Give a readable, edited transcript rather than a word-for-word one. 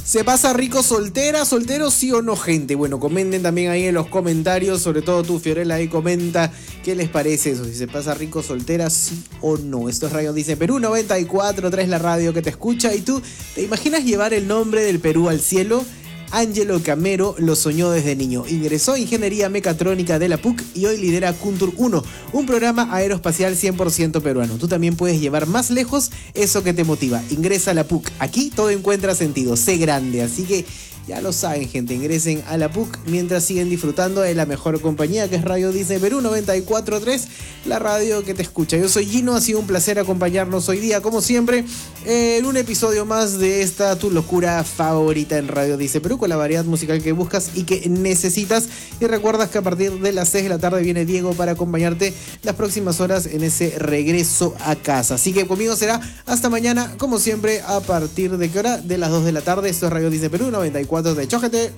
¿Se pasa rico soltera, soltero, sí o no, gente? Bueno, comenten también ahí en los comentarios, sobre todo tú, Fiorella, ahí comenta qué les parece eso, si se pasa rico soltera, sí o no. Esto es Radio Dice Perú 94.3, la radio que te escucha. ¿Y tú te imaginas llevar el nombre del Perú al cielo? Ángelo Camero lo soñó desde niño. Ingresó a Ingeniería Mecatrónica de la PUC y hoy lidera Kuntur 1, un programa aeroespacial 100% peruano. Tú también puedes llevar más lejos eso que te motiva. Ingresa a la PUC. Aquí todo encuentra sentido. Sé grande. Así que ya lo saben, gente. Ingresen a la PUC mientras siguen disfrutando de la mejor compañía, que es Radio Disney Perú 94.3, la radio que te escucha. Yo soy Gino. Ha sido un placer acompañarnos hoy día, como siempre, en un episodio más de esta tu locura favorita en Radio Disney Perú, con la variedad musical que buscas y que necesitas. Y recuerdas que a partir de las 6 de la tarde viene Diego para acompañarte las próximas horas en ese regreso a casa. Así que conmigo será hasta mañana, como siempre, a partir de ¿qué hora? De las 2 de la tarde. Esto es Radio Disney Perú 94 de Chójete.